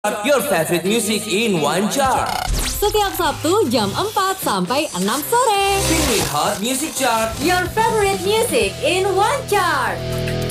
Your favorite music in one jar. Setiap Sabtu jam 4 sampai 6 sore. Pingwin Hot Music Chart. Your favorite music in one chart.